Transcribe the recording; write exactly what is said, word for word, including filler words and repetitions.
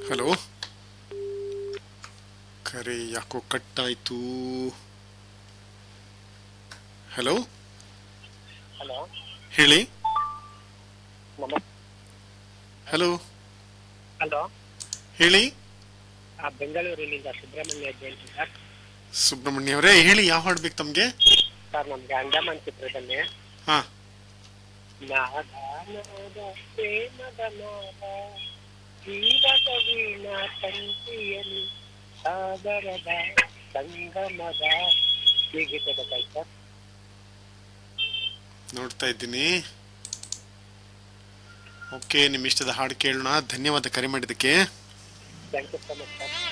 Hello, ಕರೆ ಯಾಕೋ cut ಆಯ್ತು. ಹಲೋ, ಹಲೋ, ಹೇಳಿ. ನಮಸ್ತೆ. ಹಲೋ, ಹಲೋ, ಹೇಳಿ. ಬೆಂಗಳೂರಿನಿಂದ ಸುಬ್ರಹ್ಮಣ್ಯ ಜಯಂತಿ ಸರ್. ಸುಬ್ರಹ್ಮಣ್ಯ ಅವರೇ, ಹೇಳಿ. ಯಾವ ಹಾಡು ಬೇಕು ತಮಗೆ? ಸರ್, ನಮ್ಗೆ ಅಂಡಮಾನ್ ಚಿತ್ರದಲ್ಲಿ ಹಾ. ನಾದ ನಾದ ಪ್ರೇಮದ ನಾದ ಜೀವದ ವೀಣಾ ತಂತಿಯಲಿ ಸಾಗರದ ಸಂಗಮದ ಈ ಗೀತೆ ಬೇಕಾಯ್ತು ಸರ್. ನೋಡ್ತಾ ಇದ್ದೀನಿ. ಓಕೆ, ನಿಮ್ಮ ಇಷ್ಟದ ಹಾಡು ಕೇಳೋಣ. ಧನ್ಯವಾದ ಕರೆ ಮಾಡಿದ್ದಕ್ಕೆ. Thank you so much sir.